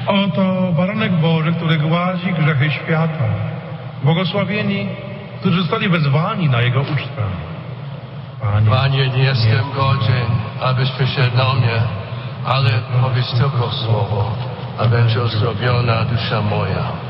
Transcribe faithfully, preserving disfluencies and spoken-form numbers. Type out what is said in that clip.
Oto baranek Boży, który gładzi grzechy świata. Błogosławieni, którzy zostali wezwani na Jego ucztę. Panie, Panie, nie jestem godzien, abyś przyszedł do mnie, ale powiedz tylko słowo, a będzie uzdrowiona dusza moja.